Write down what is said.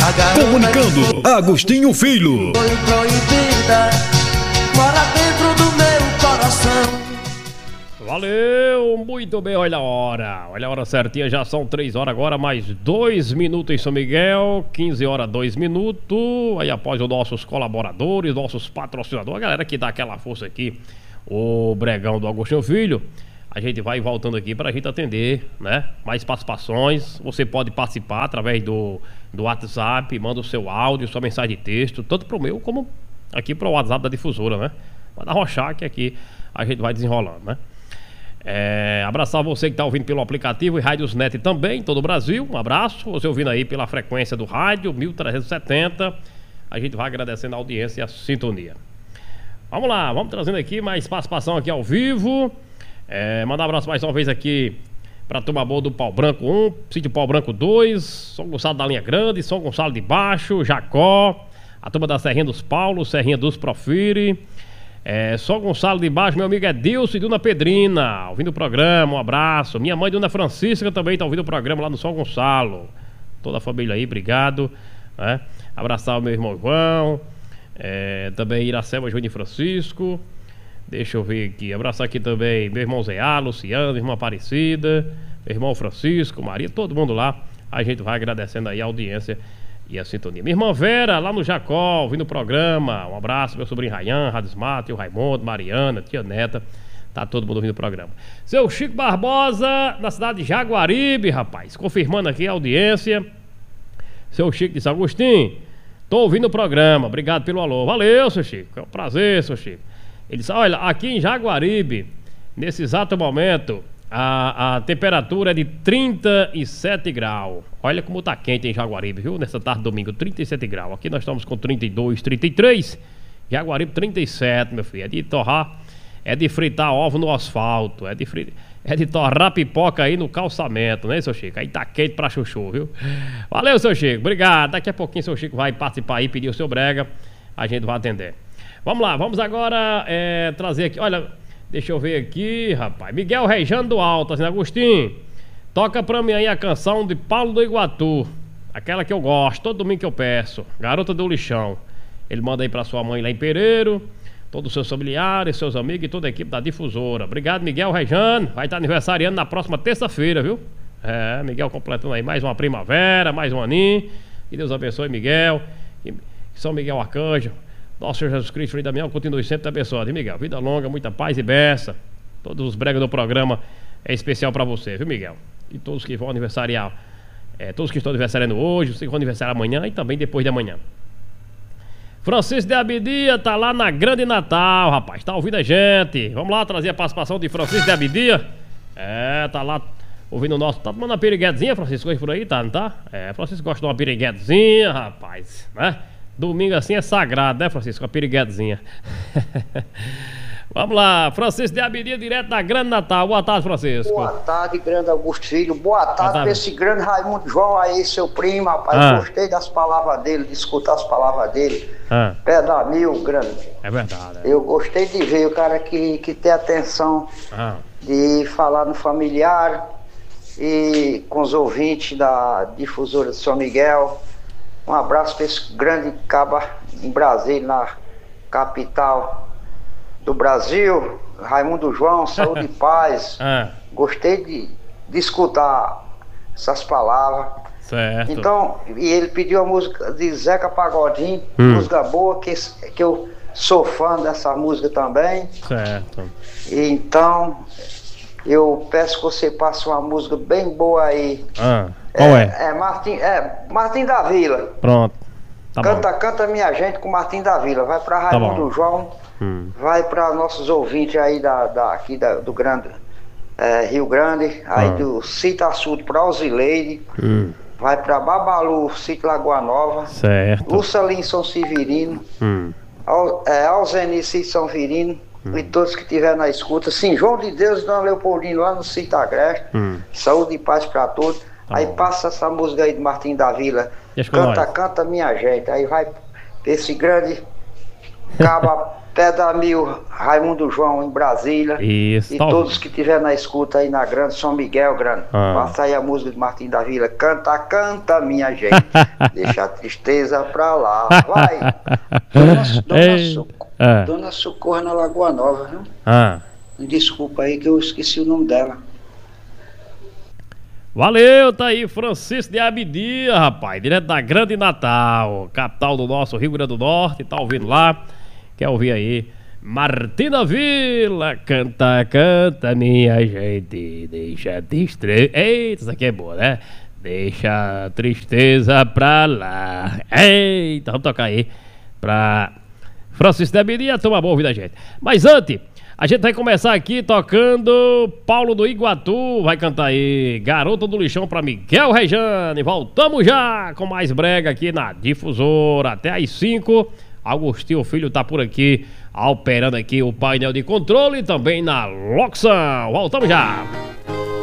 Comunicando, Agostinho Filho. Foi proibida, mora dentro do meu coração. Valeu, muito bem, olha a hora certinha, já são 3 horas agora, mais 2 minutos em São Miguel, 15 horas 2 minutos, aí após os nossos colaboradores, nossos patrocinadores, a galera que dá aquela força aqui, o Bregão do Agostinho Filho, a gente vai voltando aqui pra gente atender, né, mais participações. Você pode participar através do WhatsApp, manda o seu áudio, sua mensagem de texto, tanto pro meu como aqui pro WhatsApp da difusora, né, pode arrochar que aqui a gente vai desenrolando, né. Abraçar você que está ouvindo pelo aplicativo e Rádios Net também, em todo o Brasil. Um abraço, você ouvindo aí pela frequência do rádio 1370. A gente vai agradecendo a audiência e a sintonia. Vamos lá, vamos trazendo aqui mais participação aqui ao vivo. Mandar um abraço mais uma vez aqui para a turma boa do Pau Branco 1, Sítio Pau Branco 2, São Gonçalo da Linha Grande, São Gonçalo de Baixo, Jacó, a turma da Serrinha dos Paulos, Serrinha dos Profire. São Gonçalo de Baixo, meu amigo Edilson e Dona Pedrina, ouvindo o programa, um abraço. Minha mãe, Dona Francisca, também está ouvindo o programa lá no São Gonçalo. Toda a família aí, obrigado, né? Abraçar o meu irmão João, também Iracema, João de Francisco. Deixa eu ver aqui, abraçar aqui também meu irmão Zé A, Luciano, minha irmã Aparecida, meu irmão Francisco, Maria, todo mundo lá. A gente vai agradecendo aí a audiência e a sintonia. Minha irmã Vera, lá no Jacó, ouvindo o programa. Um abraço, meu sobrinho Rayan, Radismato, o Raimundo, Mariana, tia Neta. Tá todo mundo ouvindo o programa. Seu Chico Barbosa, na cidade de Jaguaribe, rapaz. Confirmando aqui a audiência. Seu Chico disse: Agostinho, tô ouvindo o programa. Obrigado pelo alô. Valeu, seu Chico. É um prazer, seu Chico. Ele disse: olha, aqui em Jaguaribe, nesse exato momento, a temperatura é de 37 graus. Olha como tá quente em Jaguaribe, viu? Nessa tarde de domingo, 37 graus. Aqui nós estamos com 32, 33. Jaguaribe, 37, meu filho. É de torrar, é de fritar ovo no asfalto. É de torrar pipoca aí no calçamento, né, seu Chico? Aí tá quente pra chuchu, viu? Valeu, seu Chico. Obrigado. Daqui a pouquinho seu Chico vai participar aí, pedir o seu brega. A gente vai atender. Vamos lá, vamos agora trazer aqui. Olha, deixa eu ver aqui, rapaz. Miguel Rejano do Alto, assim, Agostinho, toca pra mim aí a canção de Paulo do Iguatu. Aquela que eu gosto, todo domingo que eu peço. Garota do Lixão. Ele manda aí pra sua mãe lá em Pereiro, todos os seus familiares, seus amigos e toda a equipe da difusora. Obrigado, Miguel Rejano. Vai estar aniversariando na próxima terça-feira, viu? Miguel completando aí mais uma primavera, mais um aninho. Que Deus abençoe, Miguel. Que São Miguel Arcanjo, nosso Senhor Jesus Cristo, Filho da Damião, continue sempre abençoado, hein, Miguel? Vida longa, muita paz e beça. Todos os bregas do programa é especial pra você, viu, Miguel? E todos que vão aniversariar, todos que estão aniversariando hoje, os que vão aniversariar amanhã e também depois de amanhã. Francisco de Abidia tá lá na Grande Natal, rapaz, tá ouvindo a gente. Vamos lá trazer a participação de Francisco de Abidia. Tá lá ouvindo o nosso. Tá tomando uma piriguetezinha, Francisco, hoje por aí, tá, não tá? Francisco gosta de uma piriguetezinha, rapaz, né? Domingo assim é sagrado, né, Francisco? A piriguetezinha. Vamos lá, Francisco de Abidia, direto da Grande Natal. Boa tarde, Francisco. Boa tarde, grande Augusto Filho. Boa tarde pra esse grande Raimundo João aí, seu primo, rapaz. Gostei das palavras dele, de escutar as palavras dele. Pé da mil, grande. É verdade. Eu gostei de ver o cara que tem atenção de falar no familiar e com os ouvintes da difusora de São Miguel. Um abraço para esse grande caba em Brasília, na capital do Brasil, Raimundo João, saúde e paz. Gostei de escutar essas palavras. Certo. Então, e ele pediu a música de Zeca Pagodinho, música boa, que eu sou fã dessa música também. Certo. E então, eu peço que você passe uma música bem boa aí. Qual é? Martim da Vila. Pronto. Tá Canta minha gente com Martim da Vila. Vai pra Raimundo João, vai pra nossos ouvintes aí aqui do grande Rio Grande, aí do Sítio Açude pra Alzileide, vai pra Babalu, Sítio Lagoa Nova, certo. Ursalim São Severino, Alzeni Sítio São Virino, e todos que estiverem na escuta, Sim João de Deus e Dona Leopoldino lá no Sítio Agreste. Saúde e paz pra todos. Aí passa essa música aí de Martim da Vila. Canta minha gente. Aí vai esse grande Caba Pedra Mil, Raimundo João em Brasília. Isso, e todos que estiver na escuta aí na Grande São Miguel, Grande. Passa aí a música de Martim da Vila. Canta, canta, minha gente. Deixa a tristeza pra lá. Vai. Dona Socorro na Lagoa Nova, viu? Desculpa aí que eu esqueci o nome dela. Valeu, tá aí Francisco de Abidia, rapaz, direto da Grande Natal, capital do nosso Rio Grande do Norte, tá ouvindo lá, quer ouvir aí, Martim da Vila, canta, canta minha gente, deixa a tristeza, eita, isso aqui é boa, né? Deixa a tristeza pra lá, eita, vamos tocar aí pra Francisco de Abidia, toma boa ouvir da gente, mas antes... A gente vai começar aqui tocando Paulo do Iguatu, vai cantar aí Garota do Lixão pra Miguel Rejane. Voltamos já com mais brega aqui na Difusora até às 5. Agostinho Filho tá por aqui, operando aqui o painel de controle, também na locução. Voltamos já.